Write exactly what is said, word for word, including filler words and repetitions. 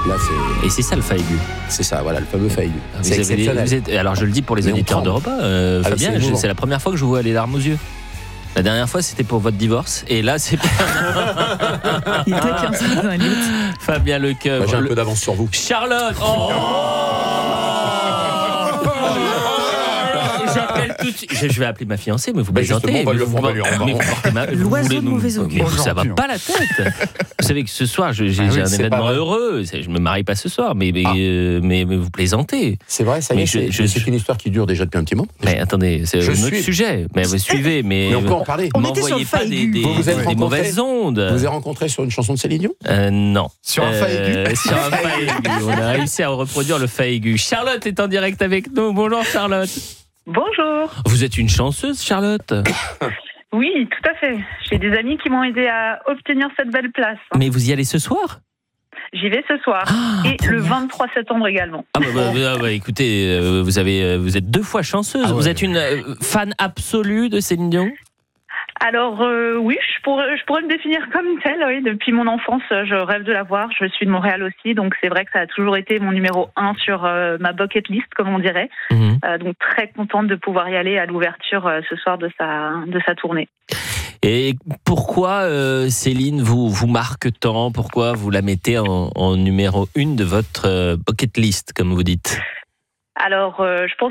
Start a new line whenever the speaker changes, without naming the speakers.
Là, c'est...
Et c'est ça le fa aigu.
C'est ça, voilà, le fameux fa aigu.
Vous
C'est
avez les-
exceptionnel.
vous êtes- alors je le dis pour les
Mais on
auditeurs
prend.
de repas, euh,
Ah, mais
Fabien,
c'est
je-
émouvant.
c'est la première fois que je vous vois les larmes aux yeux. La dernière fois, c'était pour votre divorce. Et là, c'est
Il taquine ça dans la limite.
Fabien Lecoeuvre.
Moi, j'ai un
Le-
peu d'avance sur vous.
Charlotte. Oh J'appelle tout de suite. Je je vais appeler ma fiancée, mais vous
Mais
plaisantez.
justement, on va
mais
lui-
vous,
on va lui- on va-
mais vous portez ma- vous
L'oiseau
voulez
de
me-
mauvais augure.
mais vous, ça va
Aujourd'hui,
pas la tête. Vous savez que ce soir, je- j'ai
Ah oui,
j'ai un
c'est
événement
pas vrai.
heureux. C'est- Je me marie pas ce soir, mais mais,
Ah.
euh, mais, mais vous plaisantez.
C'est vrai, ça y
Mais
est,
je-
c'est,
je-
c'est une histoire qui dure déjà depuis un petit moment.
Mais attendez, c'est
Je
un autre
suis-
sujet. Mais vous suivez, mais,
Mais on peut en parler.
On était sur
m'envoyez
le fa
pas des,
aigu.
des,
Vous vous êtes
des
rencontrés
mauvaises ondes.
Vous vous avez rencontré sur une chanson de Céline Dion ?
Euh, non.
Sur un fa aigu.
Euh, Sur un fa aigu. On a réussi à reproduire le fa aigu. Charlotte est en direct avec nous. Bonjour Charlotte.
Bonjour.
Vous êtes une chanceuse, Charlotte.
Oui, tout à fait. J'ai des amis qui m'ont aidé à obtenir cette belle place.
Mais vous y allez ce soir ?
J'y vais ce soir.
Ah,
Et le vingt-trois septembre également.
Ah bah, bah, bah, bah, écoutez, euh, vous avez, euh, vous êtes deux fois chanceuse.
Ah ouais.
Vous êtes une euh, fan absolue de Céline Dion ?
Alors euh, oui, je pourrais, je pourrais me définir comme telle. Oui, depuis mon enfance, je rêve de la voir. Je suis de Montréal aussi, donc c'est vrai que ça a toujours été mon numéro un sur euh, ma bucket list, comme on dirait.
Mhm.
Euh, donc très contente de pouvoir y aller à l'ouverture euh, ce soir de sa, de sa tournée.
Et pourquoi euh, Céline vous, vous marque tant ? Pourquoi vous la mettez en, en numéro une de votre euh, bucket list, comme vous dites ?
Alors, euh, je pense